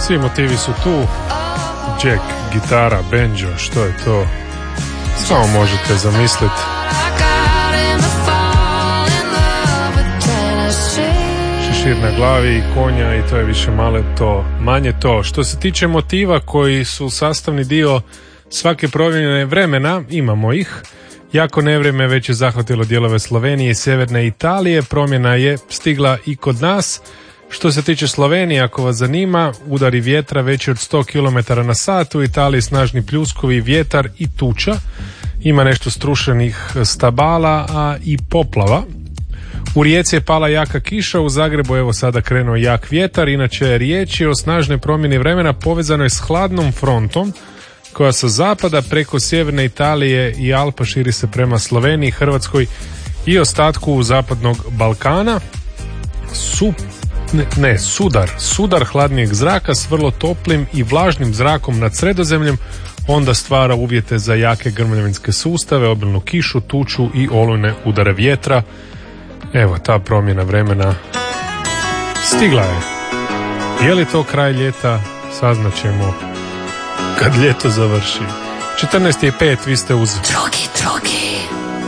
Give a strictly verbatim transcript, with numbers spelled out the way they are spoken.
Svi motivi su tu. Jack, gitara, banjo, što je to? Samo možete zamisliti. Šešir na glavi, konja i to je više malo to, manje to. Što se tiče motiva koji su sastavni dio svake promjene vremena, imamo ih. Jako nevrijeme već je zahvatilo dijelove Slovenije i sjeverne Italije. Promjena je stigla i kod nas. Što se tiče Slovenije, ako vas zanima, udari vjetra veći od sto kilometara na sat, u Italiji snažni pljuskovi, vjetar i tuča. Ima nešto strušenih stabala, a i poplava. U Rijeci je pala jaka kiša, u Zagrebu evo sada krenuo jak vjetar. Inače, riječ je o snažnoj promjeni vremena povezanoj s hladnom frontom koja sa zapada preko sjeverne Italije i Alpa širi se prema Sloveniji, Hrvatskoj i ostatku zapadnog Balkana. Su, ne, ne, sudar, sudar hladnijeg zraka s vrlo toplim i vlažnim zrakom nad Sredozemljem onda stvara uvjete za jake grmljavinske sustave, obilnu kišu, tuču i olujne udare vjetra. Evo, ta promjena vremena stigla je. Je li to kraj ljeta? Saznaćemo kad ljeto završi. četrnaest je pet, vi ste uz Drogi, drogi.